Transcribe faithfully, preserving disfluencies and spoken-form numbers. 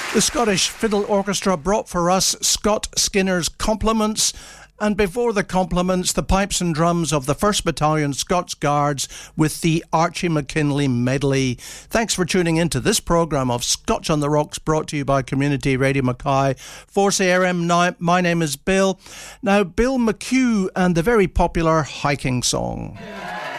The Scottish Fiddle Orchestra brought for us Scott Skinner's Compliments, and before the compliments, the pipes and drums of the first Battalion Scots Guards with the Archie McKinley medley. Thanks for tuning into this programme of Scotch on the Rocks, brought to you by Community Radio Mackay, four C R M. My name is Bill. Now, Bill McHugh and the very popular Hiking Song.